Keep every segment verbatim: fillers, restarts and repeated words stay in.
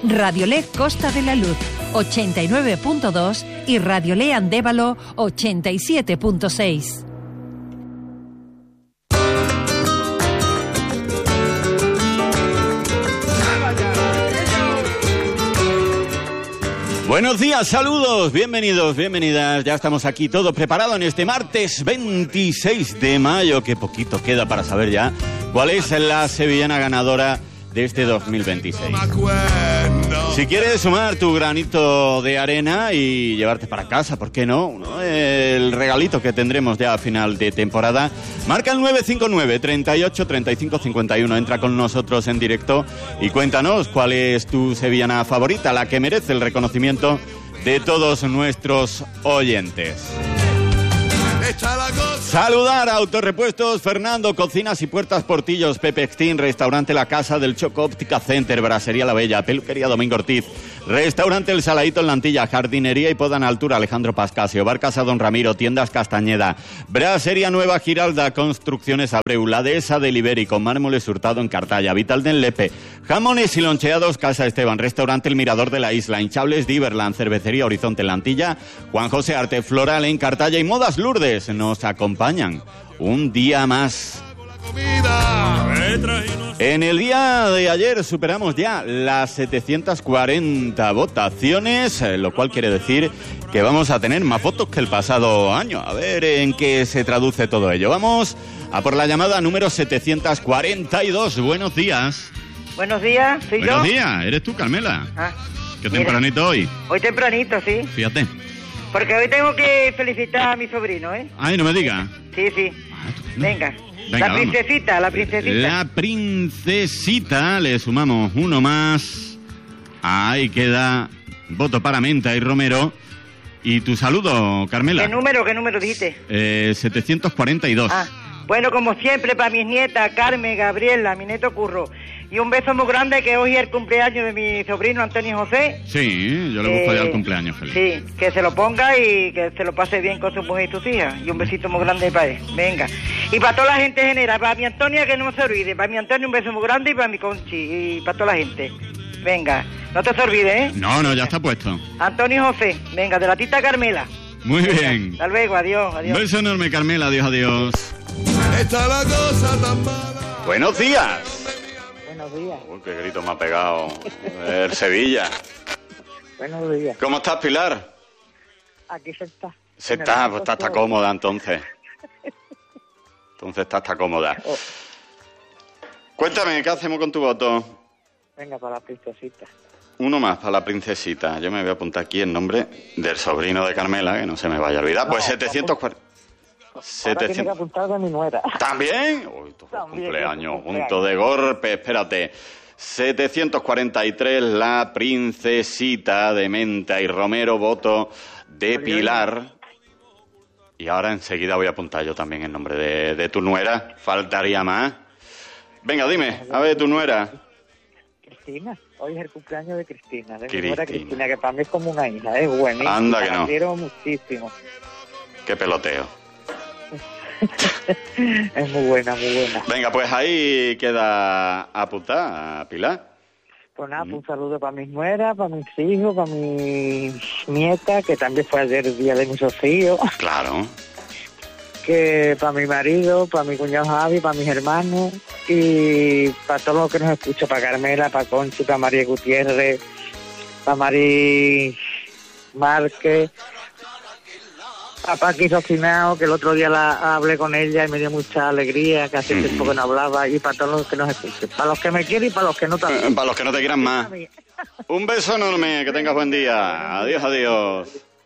Radiolé Costa de la Luz ochenta y nueve punto dos y Radiolé Andévalo ochenta y siete punto seis. Buenos días, saludos, bienvenidos, bienvenidas. Ya estamos aquí, todo preparado en este martes veintiséis de mayo. Qué poquito queda para saber ya cuál es la sevillana ganadora de este dos mil veintiséis. Si quieres sumar tu granito de arena y llevarte para casa, ¿por qué no? ¿No? El regalito que tendremos ya a final de temporada. Marca el nueve cinco nueve, treinta y ocho, treinta y cinco, cincuenta y uno. Entra con nosotros en directo y cuéntanos cuál es tu sevillana favorita, la que merece el reconocimiento de todos nuestros oyentes. Saludar a Autorepuestos Fernando, Cocinas y Puertas Portillos, Pepe Extin, Restaurante La Casa del Choco, Óptica Center, Brasería La Bella, Peluquería Domingo Ortiz, Restaurante El Saladito en La Antilla, Jardinería y Poda en Altura Alejandro Pascasio, Bar Casa Don Ramiro, Tiendas Castañeda, Brasería Nueva Giralda, Construcciones Abreu, La Dehesa del Ibérico, Mármoles Hurtado en Cartaya, Vital del Lepe, Jamones y Loncheados Casa Esteban, Restaurante El Mirador de la Isla, Hinchables Diverland, Cervecería Horizonte en La Antilla, Juan José Arte Floral en Cartaya y Modas Lourdes nos acompañan un día más. En el día de ayer superamos ya las setecientas cuarenta votaciones, lo cual quiere decir que vamos a tener más votos que el pasado año. A ver en qué se traduce todo ello. Vamos a por la llamada número setecientos cuarenta y dos. Buenos días. Buenos días, soy Buenos yo. Buenos días, ¿eres tú, Carmela? Ah, ¿Qué tempranito mira. hoy? Hoy tempranito, sí. Fíjate. Porque hoy tengo que felicitar a mi sobrino, ¿eh? Ay, no me digas. Sí, sí. Venga. Venga, la princesita, vamos. la princesita. La princesita, le sumamos uno más. Ahí queda voto para Menta y Romero. ¿Y tu saludo, Carmela? ¿Qué número, qué número dijiste? Eh, setecientos cuarenta y dos. Ah, bueno, como siempre, para mis nietas, Carmen, Gabriela, mi nieto Curro. Y un beso muy grande, que hoy es el cumpleaños de mi sobrino Antonio José. Sí, yo le busco eh, ya el cumpleaños, feliz. Sí, que se lo ponga y que se lo pase bien con su mujer y sus hijas. Y un besito muy grande para él. Venga. Y para toda la gente en general, para mi Antonia, que no se olvide. Para mi Antonio un beso muy grande y para mi Conchi. Y para toda la gente. Venga, no te se olvide, ¿eh? No, no, ya está puesto. Antonio José, venga, de la tita Carmela. Muy Venga, bien. hasta luego, adiós, adiós. Un beso enorme, Carmela, adiós, adiós. Está la cosa tan mala. Buenos días. Buenos días. Uy, qué grito me ha pegado. El Sevilla. Buenos días. ¿Cómo estás, Pilar? Aquí se está. Se está, pues está, está cómoda entonces. Entonces está, está cómoda. Oh. Cuéntame, ¿qué hacemos con tu voto? Venga, para la princesita. Uno más para la princesita. Yo me voy a apuntar aquí el nombre del sobrino de Carmela, que no se me vaya a olvidar. Pues no, setecientos cuarenta. Ahora tiene que apuntar de mi nuera. ¿También? Uy, tu También, cumpleaños, cumpleaños. junto de golpe, espérate. setecientos cuarenta y tres, la princesita de Menta y Romero, voto de Pilar. Y ahora enseguida voy a apuntar yo también el nombre de, de tu nuera. Faltaría más. Venga, dime, a ver, tu nuera. Cristina, hoy es el cumpleaños de Cristina, de Cristina. mi nuera Cristina, que para mí es como una hija, es buenísima. Anda que no. La quiero muchísimo. Qué peloteo. Es muy buena, muy buena. Venga, pues ahí queda apuntada, Pilar. Pues nada, pues un saludo para mis nueras, para mis hijos, para mis nietas, que también fue ayer el día de mi Sofío, Claro. que para mi marido, para mi cuñado Javi, para mis hermanos, y para todos los que nos escuchan, para Carmela, para Conchi, para María Gutiérrez, para Mari Márquez, a Paqui Rocinao, que el otro día la hablé con ella y me dio mucha alegría, que hace Mm. tiempo que no hablaba, y para todos los que nos escuchen, para los que me quieren y para los que no Eh, también. para los que no te quieran más. Un beso enorme, que tengas buen día. Adiós, adiós.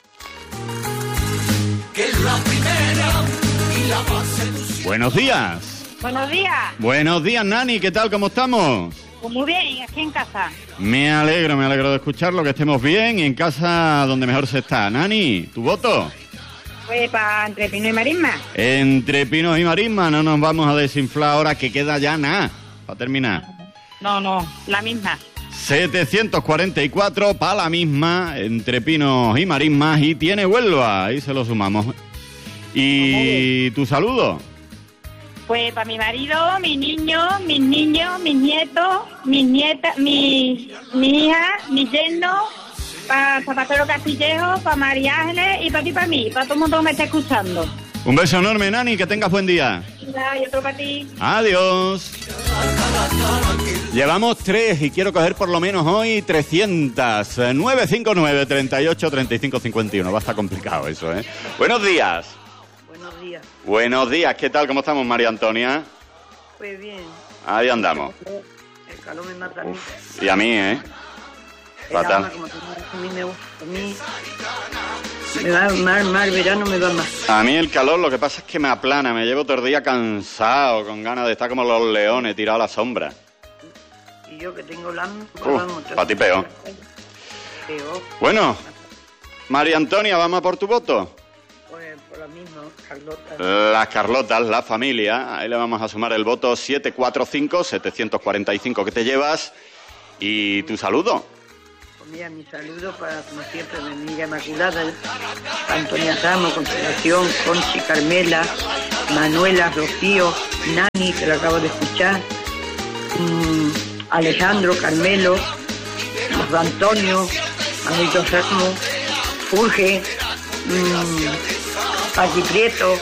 Buenos días. Buenos días. Buenos días, Nani, ¿qué tal? ¿Cómo estamos? Pues muy bien, aquí en casa. Me alegro, me alegro de escucharlo, que estemos bien y en casa donde mejor se está. Nani, ¿tu voto? Pues para entre Pino y Marisma. Entre Pinos y Marisma, no nos vamos a desinflar ahora que queda ya nada para terminar. No, no, la misma. setecientos cuarenta y cuatro para la misma, entre Pinos y Marismas, y tiene Huelva, ahí se lo sumamos. ¿Y tu saludo? Pues para mi marido, mis niños, mis niños, mis nietos, mis nietas, mi, mi hija, mi yerno, para Zapatero Castillejo, para María Ángeles y para ti, para mí, para todo el mundo que me esté escuchando. Un beso enorme, Nani, que tengas buen día. Y otro para ti. Adiós. Llevamos tres y quiero coger por lo menos hoy trescientos. nueve cinco nueve, treinta y ocho, treinta y cinco, cincuenta y uno. Va a estar complicado eso, ¿eh? Buenos días. Buenos días. Buenos días. ¿Qué tal? ¿Cómo estamos, María Antonia? Pues bien. Ahí andamos. El calor me mata a mí. Y a mí, ¿eh? El Fatal. alma, como a mí me gusta. A mí me va mal, mal, verano me va más. A mí el calor lo que pasa es que me aplana. Me llevo todo el día cansado, con ganas de estar como los leones, tirado a la sombra. Y yo que tengo la... Uh, pa' ti peor. Peor. Bueno, María Antonia, ¿vamos a por tu voto? Pues por la misma, Carlota. Las Carlotas, la familia. Ahí le vamos a sumar el voto siete cuatro cinco, setecientos cuarenta y cinco que te llevas. Y tu saludo. Pues mira, mi saludo para, como siempre, mi amiga Inmaculada, Antonia Ramos, Consolación, Conchi, Carmela, Manuela, Rocío, Nani, que lo acabo de escuchar, mmm, Alejandro, Carmelo, Antonio, Manito Ramos, Fulge, mmm, Paqui Prieto,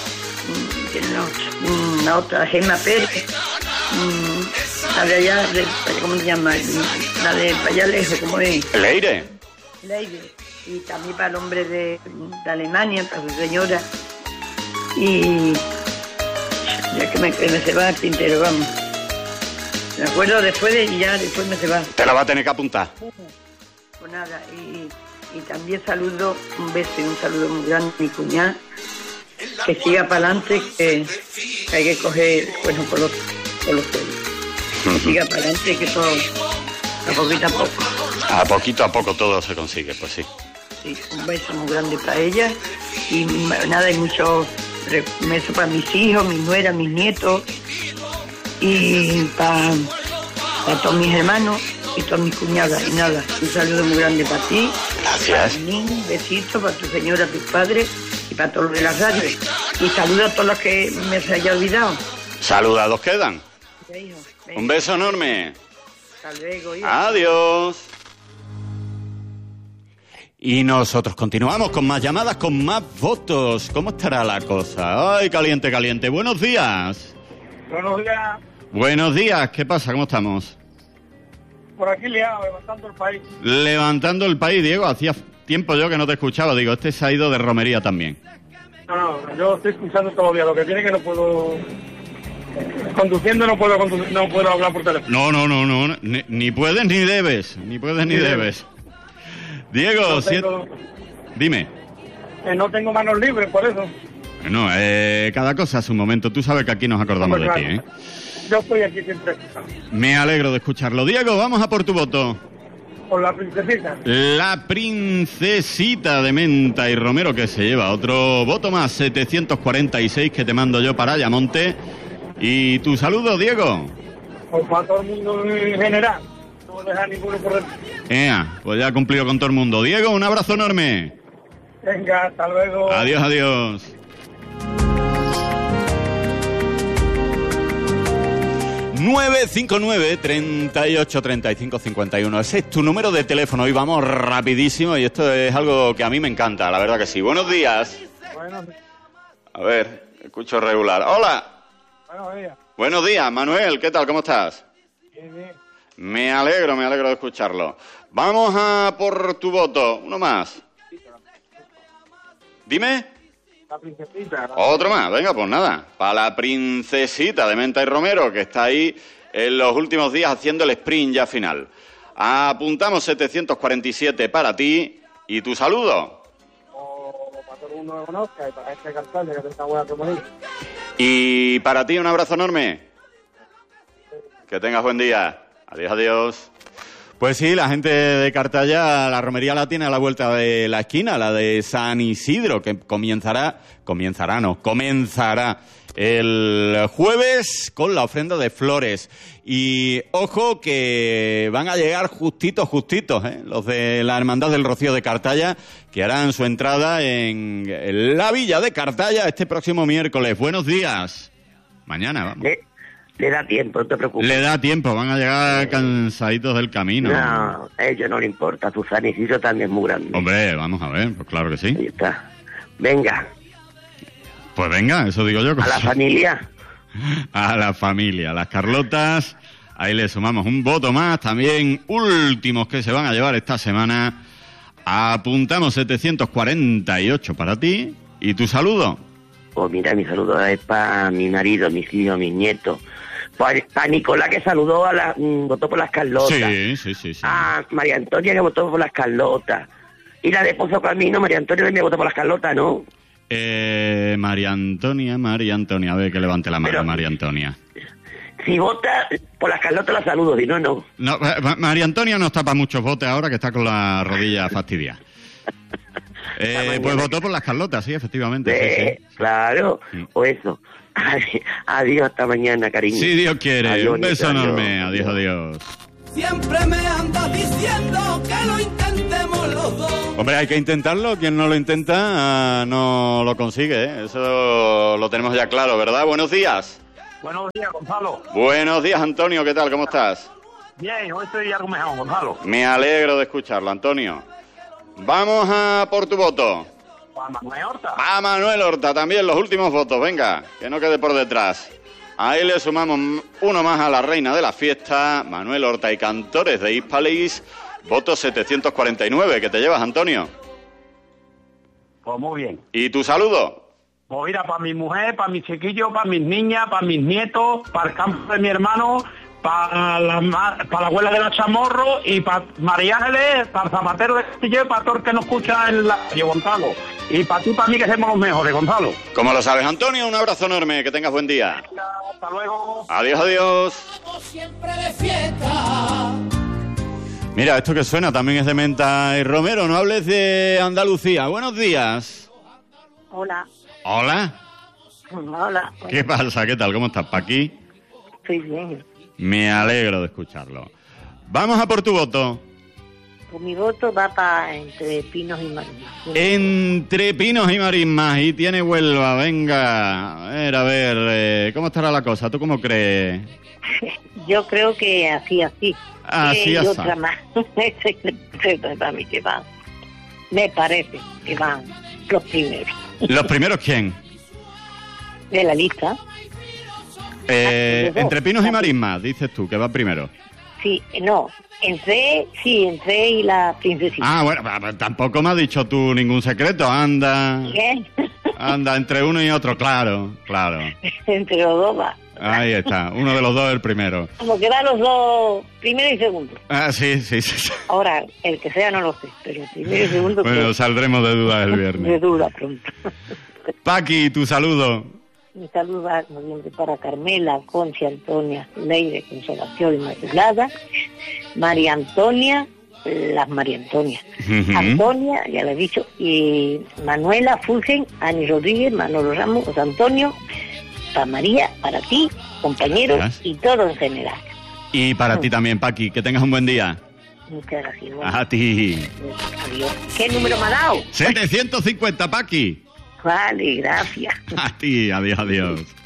mmm, la otra, Gemma Pérez, mmm, la de allá, de, ¿cómo se llama? La de para allá lejos, ¿cómo es? Leire. Leire. Y también para el hombre de, de Alemania, para su señora. Y ya que me, que me se va el tintero, vamos. Me acuerdo después de, y ya después me se va. Te la va a tener que apuntar. Pues nada, y, y también saludo, un beso y un saludo muy grande a mi cuñada, que siga para adelante, que, que hay que coger, bueno, por los, por los pelos. Que siga para adelante, que todo, a poquito a poco. A poquito a poco todo se consigue, pues sí. Sí, un beso muy grande para ella, y nada, y muchos besos para mis hijos, mis nueras, mis nietos, y para, para todos mis hermanos y todas mis cuñadas. Y nada, un saludo muy grande para ti. Gracias. Para mí, un besito para tu señora, tus padres y para todos los de la radio. Y saludo a todos los que me se haya olvidado. Saludados quedan. Ya, hijo, Un beso enorme. hasta luego, hijo. Adiós. Y nosotros continuamos con más llamadas, con más votos. ¿Cómo estará la cosa? Ay, caliente, caliente. Buenos días. Buenos días. Buenos días. ¿Qué pasa? ¿Cómo estamos? Por aquí liado, levantando el país. Levantando el país, Diego. Hacía tiempo yo que no te escuchaba. Digo, este se ha ido de romería también. No, no, yo estoy escuchando todos los días. Lo que tiene que no puedo... Conduciendo no puedo conducir, no puedo hablar por teléfono. No, no, no, no. Ni, ni puedes ni debes. Ni puedes ni Sí, debes. Diego, No si... tengo, dime. eh, no tengo manos libres, por eso. Bueno, eh, cada cosa a su momento. Tú sabes que aquí nos acordamos Hombre, de ti, claro. ¿eh? Yo estoy aquí siempre Me alegro de escucharlo. Diego, vamos a por tu voto. con la princesita. La princesita de Menta y Romero, que se lleva otro voto más, setecientos cuarenta y seis, que te mando yo para Ayamonte. Y tu saludo, Diego. Pues para todo el mundo en general. No dejar ninguno por dentro. Ea, pues ya ha cumplido con todo el mundo. Diego, un abrazo enorme. Venga, hasta luego. Adiós, adiós. nueve cinco nueve, treinta y ocho, treinta y cinco, cincuenta y uno. Ese es tu número de teléfono. Hoy vamos rapidísimo y esto es algo que a mí me encanta, la verdad que sí. Buenos días. Bueno, A ver, escucho regular. Hola. buenos días. Buenos días, Manuel. ¿Qué tal? ¿Cómo estás? Bien, bien. Me alegro, me alegro de escucharlo. Vamos a por tu voto. Uno más. Dime. La princesita. la- Otro más. Venga, pues nada. Para la princesita de Menta y Romero, que está ahí en los últimos días haciendo el sprint ya final. Apuntamos setecientos cuarenta y siete para ti. ¿Y tu saludo? O para todo el mundo que conozca y para este cartel que está buena que morir. Y para ti un abrazo enorme. Que tengas buen día. Adiós, adiós. Pues sí, la gente de Cartaya, la romería la tiene a la vuelta de la esquina, la de San Isidro, que comenzará, comenzará no, comenzará el jueves con la ofrenda de flores. Y ojo que van a llegar justitos, justitos, ¿eh? Los de la Hermandad del Rocío de Cartaya, que harán su entrada en la villa de Cartaya este próximo miércoles. Buenos días. Mañana, vamos. Le, le da tiempo, no te preocupes. Le da tiempo, van a llegar cansaditos del camino. No, a ellos no le importa, sus sanicitos también es muy grande. Hombre, vamos a ver, pues claro que sí. Ahí está. Venga. Pues venga, eso digo yo. A la familia. A la familia, a las Carlotas. Ahí le sumamos un voto más. También últimos que se van a llevar esta semana. Apuntamos setecientos cuarenta y ocho para ti. ¿Y tu saludo? Pues mira, mi saludo es para mi marido, mis hijos, mis nietos. Para pa Nicolás, que saludó a la... Mm, votó por las Carlotas. Sí, sí, sí, sí. A María Antonia, que votó por las Carlotas. Y la de Pozo Camino, María Antonia también votó por las Carlotas, ¿no? Eh, María Antonia, María Antonia. A ver, que levante la mano, Pero, María Antonia. Si vota por las Carlotas, la saludo, si no, no. No, María Antonia no está para muchos votos ahora, que está con la rodilla fastidiada. Eh, pues votó por las Carlotas, sí, efectivamente. Eh, sí, sí. Claro, sí. O eso. Adiós, hasta mañana, cariño. Si Dios quiere, adiós, un beso adiós. enorme. Adiós, adiós. Siempre me andas diciendo que lo intentemos los dos. Hombre, hay que intentarlo. Quien no lo intenta no lo consigue, ¿eh? Eso lo tenemos ya claro, ¿verdad? Buenos días. Buenos días, Gonzalo. Buenos días, Antonio. ¿Qué tal? ¿Cómo estás? Bien, hoy estoy algo mejor, Gonzalo. Me alegro de escucharlo, Antonio. Vamos a por tu voto. A Manuel Horta. A Manuel Horta también, los últimos votos. Venga, que no quede por detrás. Ahí le sumamos uno más a la reina de la fiesta, Manuel Horta y Cantores de Hispalis. Voto setecientos cuarenta y nueve. ¿Qué te llevas, Antonio? Pues muy bien. ¿Y tu saludo? Pues mira, para mi mujer, para mis chiquillos, para mis niñas, para mis nietos, para el campo de mi hermano, para la, para la abuela de la Chamorro y para María Ángeles, para el Zapatero de Castillo y para todo el que nos escucha en la radio, Gonzalo. Y para ti y para mí, que somos los mejores, Gonzalo. Como lo sabes, Antonio, un abrazo enorme, que tengas buen día. Hasta luego. Adiós, adiós. Siempre de fiesta. Mira, esto que suena también es de Menta y Romero. No hables de Andalucía. Buenos días. Hola. Hola. Hola. ¿Qué pasa? ¿Qué tal? ¿Cómo estás, Paqui? Estoy bien. Me alegro de escucharlo. Vamos a por tu voto. Pues mi voto va para entre Pinos y Marismas. Entre Pinos y Marismas. Y tiene Huelva. Venga. A ver, a ver. Eh, ¿Cómo estará la cosa? ¿Tú cómo crees? Yo creo que así, así. Así, y así. otra más. Para mí que van. Me parece que van los primeros. ¿Los primeros quién? De la lista. Eh, entre Pinos y Marismas, dices tú, que va primero. Sí, no. Entré, sí, entré y la princesita. Ah, bueno, tampoco me has dicho tú ningún secreto. Anda. ¿Qué? Anda, entre uno y otro, claro, claro. Entre los dos va. Ahí está, uno de los dos el primero. Como que van los dos, primero y segundo. Ah, sí, sí, sí. sí. Ahora, el que sea no lo sé, pero primero y segundo... Bueno, creo. Saldremos de dudas el viernes. De duda pronto. Paqui, tu saludo. Mi saludo va para Carmela, Concha, Antonia, Leire, Consolación, Inmaculada, María Antonia, las María Antonia, Uh-huh. Antonia, ya lo he dicho, y Manuela, Fulgen, Ani Rodríguez, Manolo Ramos, José Antonio, para María, para ti, compañeros, Gracias. y todo en general. Y para ti también, Paqui, que tengas un buen día. Muchas gracias. Bueno, A ti. adiós. ¿Qué número me ha dado? setecientos cincuenta, Paqui. Vale, gracias. A ti, adiós, adiós.